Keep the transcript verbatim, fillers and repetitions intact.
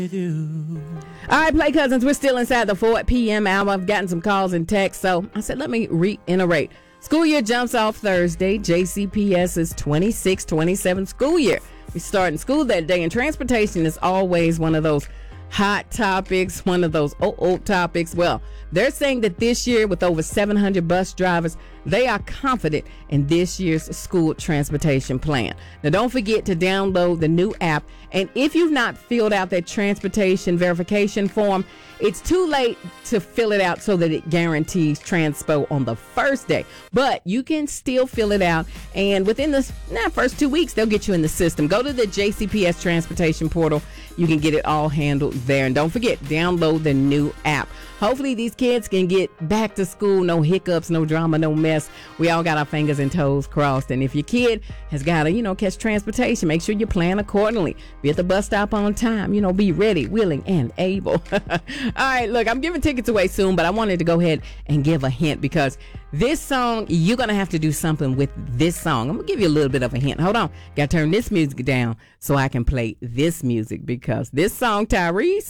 All right, Play Cousins, we're still inside the four p.m. hour. I've gotten some calls and texts, so I said, let me reiterate. School year jumps off Thursday. J C P S's twenty-six twenty-seven school year. We start in school that day, and transportation is always one of those hot topics, one of those old, old topics. Well, they're saying that this year, with over seven hundred bus drivers, they are confident in this year's school transportation plan. Now, don't forget to download the new app. And if you've not filled out that transportation verification form, it's too late to fill it out so that it guarantees transpo on the first day. But you can still fill it out. And within the nah, first two weeks, they'll get you in the system. Go to the J C P S transportation portal. You can get it all handled there. And don't forget, download the new app. Hopefully these kids can get back to school. No hiccups, no drama, no mess. We all got our fingers and toes crossed. And if your kid has got to, you know, catch transportation, make sure you plan accordingly. Be at the bus stop on time. You know, be ready, willing, and able. All right, look, I'm giving tickets away soon, but I wanted to go ahead and give a hint because this song, you're going to have to do something with this song. I'm going to give you a little bit of a hint. Hold on. Got to turn this music down so I can play this music because this song, Tyrese,